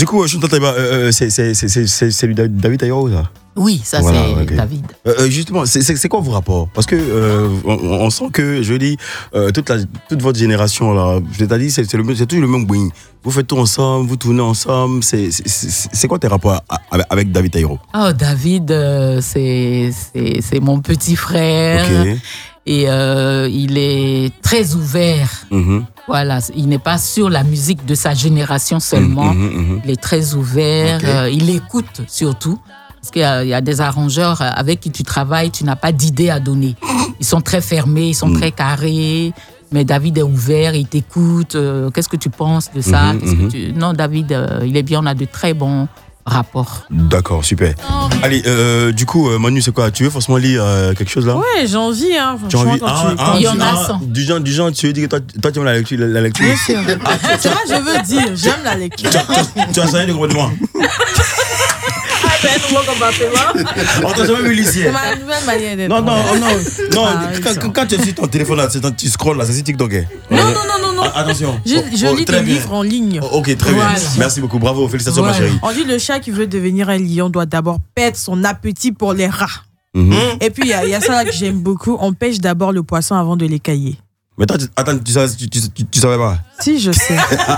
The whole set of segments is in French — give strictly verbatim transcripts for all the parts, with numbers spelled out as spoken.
Du coup, Chantal Taïba, euh, c'est, c'est, c'est, c'est, c'est lui David Taïro, ça? Oui, ça voilà, c'est okay. David. Euh, justement, c'est, c'est, c'est quoi vos rapports? Parce que euh, on, on sent que, je dis, euh, toute, la, toute votre génération, là, je t'ai dit, c'est, c'est, le, c'est toujours le même bruit. Vous faites tout ensemble, vous tournez ensemble. C'est, c'est, c'est, c'est quoi tes rapports avec, avec David Taïro? Oh, David, euh, c'est, c'est, c'est mon petit frère. Okay. Et euh, il est très ouvert. Mm-hmm. Voilà, il n'est pas sur la musique de sa génération seulement. Mm-hmm, mm-hmm. Il est très ouvert. Okay. Euh, il écoute surtout. Parce qu'il y a, il y a des arrangeurs avec qui tu travailles, tu n'as pas d'idée à donner. Ils sont très fermés, ils sont mm. très carrés. Mais David est ouvert, il t'écoute. Euh, qu'est-ce que tu penses de ça? Mm-hmm, qu'est-ce mm-hmm. que tu... Non, David, euh, il est bien. On a de très bons rapport. D'accord, super. Oh. Allez, euh, du coup, euh, Manu, c'est quoi? Tu veux forcément lire euh, quelque chose là? Ouais, j'ai envie. Hein, tu as envie quand ah, tu... ah, Il y en a ah, cent. Du genre, du genre, tu veux dire que toi, toi tu aimes la lecture, la, la lecture. Bien sûr. Ah, c'est vrai, je veux dire, j'aime la lecture. Tu as, tu as enseigné de complètement. C'est un nouveau comportement. On t'a jamais vu lycée. C'est ma nouvelle manière d'être. Non, non, non. non ah, quand, quand tu es sur ton téléphone là, tu scrolles là, c'est TikTok. Non, non, non, non, non. Attention. Je, je oh, lis des livres en ligne. Oh, ok, très voilà. bien. Merci beaucoup. Bravo. Félicitations, voilà. ma chérie. On dit le chat qui veut devenir un lion doit d'abord perdre son appétit pour les rats. Mm-hmm. Et puis, il y, y a ça là que j'aime beaucoup. On pêche d'abord le poisson avant de l'écailler. Mais toi, tu, attends, tu savais, tu, tu, tu, tu savais pas? Si, je sais.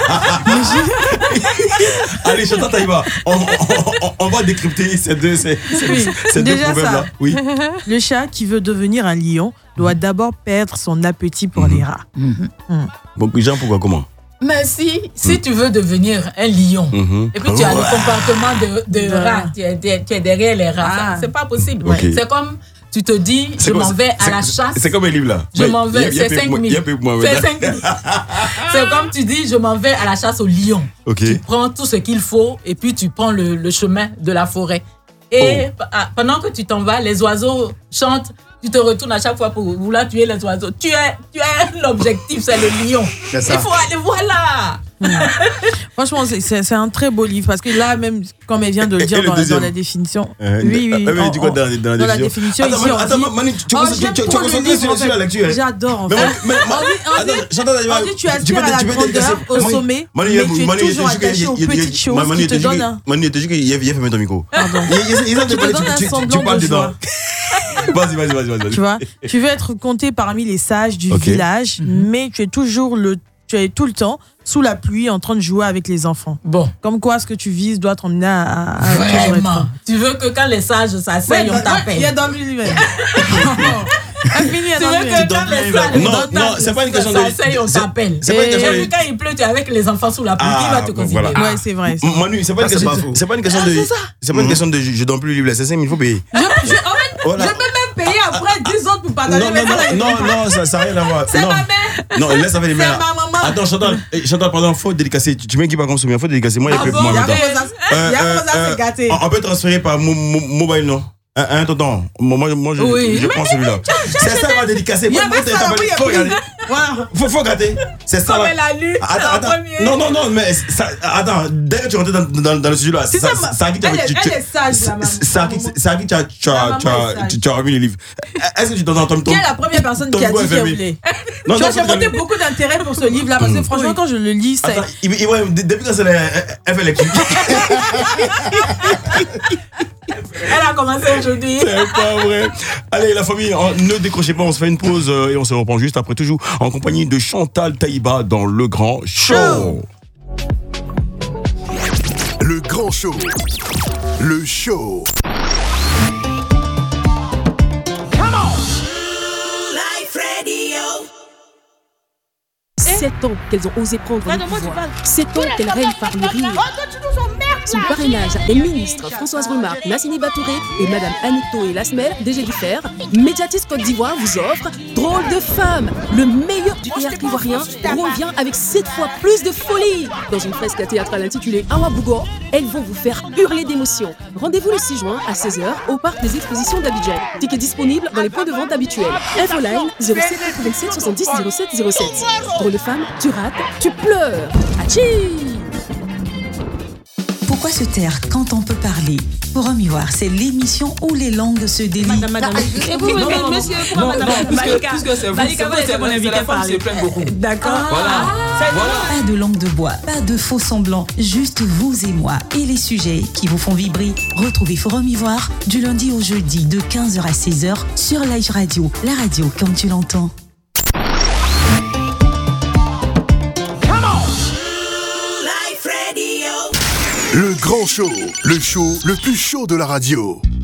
je... Allez, Chantal Taïba, on, on, on, on va décrypter ces deux, ces, oui, ces deux problèmes-là. Oui. Le chat qui veut devenir un lion doit d'abord perdre son appétit pour mm-hmm. les rats. Mm-hmm. Mm. Bon, Jean, pourquoi, comment? Mais si, si mm. tu veux devenir un lion, mm-hmm. et puis tu as le comportement de, de ouais. rat, tu es, tu es derrière les rats, ah. ça, c'est pas possible. Okay. C'est comme... Tu te dis, c'est je quoi, m'en vais à la chasse. C'est comme un livre là. Je m'en vais, c'est cinq mille. C'est cinq mille. C'est comme tu dis, je m'en vais à la chasse au lion. Okay. Tu prends tout ce qu'il faut et puis tu prends le, le chemin de la forêt. Et oh. pendant que tu t'en vas, les oiseaux chantent. Tu te retournes à chaque fois pour vouloir tuer les oiseaux. Tu es, tu es l'objectif, c'est le lion. C'est ça. Il faut aller, voilà. Mmh. Franchement, c'est, c'est, c'est un très beau livre parce que là, même comme elle vient de le dire dans, dans la définition. Euh, oui, oui. Ah, oui, du coup, dans, dans, dans, dans la définition. Attends, ici, man, attends, dit, Manu, tu, tu, oh, tu, tu, tu, tu concentres sur, sur la lecture. J'adore, en fait. Mais, mais, on dit, on dit, tu aspires à la grandeur, au sommet, mais tu es toujours attaché aux petites choses qui te donnent. Manu, tu as dit qu'il y a fermé ton micro. Pardon. Tu te donnes un semblant de joie. Vas-y, vas-y, vas-y, vas-y. Tu vois, tu veux être compté parmi les sages du okay. village, mm-hmm. mais tu es toujours le, tu es tout le temps sous la pluie en train de jouer avec les enfants. Bon. Comme quoi, ce que tu vises doit t'emmener à. à, à Vraiment. Tu veux que quand les sages s'asseyent, ouais, on t'appelle. Il y a dans lui-même. Fini, tu veux que quand les sages non, non, c'est pas une question de. S'asseyent, on t'appelle. C'est pas une question de. Et puis quand il pleut, tu es avec les enfants sous la pluie. Qui va te considérer? Ouais, c'est vrai. Manu, c'est pas une question. C'est pas une question de. C'est pas une question de. Je donne plus le livre. C'est cinq mille, il faut payer. En fait, je peux même payer après dix autres pour partager. Non, non, non, non, ça n'a rien à voir. C'est ma mère. Non, laisse avec les mères. C'est ma maman. Attends, Chantal, Chantal, pardon, faut dédicacer. Tu mets qui va consommer, faut dédicacer. Moi, il y a plus pour moi. Il y a pour ça, c'est gâté. On peut transférer par mobile, non? Un, un tonton. Moi, moi je, oui. je prends celui-là. C'est ça, va dédicacer. Moi, moi, faut regarder. Voilà. Faut, faut regarder. C'est ça. Comme elle a lu. Attends, attends. Non, non, non, mais ça, attends. Dès que tu rentres dans, dans, dans le sujet là, c'est ça. Ça qui elle, elle est sage, la maman. Ça qui tu as, tu as, tu as remis les livres. Est-ce que tu donnes ton ton? Qui est la première personne qui a dit qu'elle voulait? Tu vois, j'ai monté beaucoup d'intérêt pour ce livre là parce que franchement, quand je le lis, c'est. Depuis quand c'est elle fait lecture. Elle a commencé aujourd'hui. C'est pas vrai. Allez, la famille, ne décrochez pas, on se fait une pause et on se reprend juste après, toujours en compagnie de Chantal Taïba dans Le Grand Show. Le Grand Show. Le show. Sept ans qu'elles ont osé prendre le pouvoir. Sept ans qu'elles règnent par le rire. Sous le parrainage des ministres Françoise Remarque, Nassini Batouré et Madame Anito et Lasmer, D G du Fer, Médiatis Côte d'Ivoire vous offre Drôle de femme. Le meilleur du théâtre ivoirien revient avec sept fois plus de folie. Dans une fresque théâtrale intitulée Awa Bougo, elles vont vous faire hurler d'émotion. Rendez-vous le six juin à seize heures au parc des expositions d'Abidjan. Ticket disponible dans les points de vente habituels. Infoline zéro sept quatre-vingt-sept soixante-dix zéro sept zéro sept. Drôle de femme, tu rates, tu pleures. Hachi! Pourquoi se taire quand on peut parler? Forum Ivoire, c'est l'émission où les langues se délient. Madame, madame, Et vous, monsieur, pourquoi madame? Puisque c'est vous, c'est mon invité parler. D'accord. Voilà. Pas de langue de bois, pas de faux semblants, juste vous et moi et les sujets qui vous font vibrer. Retrouvez Forum Ivoire du lundi au jeudi de quinze heures à seize heures sur Live Radio, la radio comme tu l'entends. Le grand show, le show le plus chaud de la radio.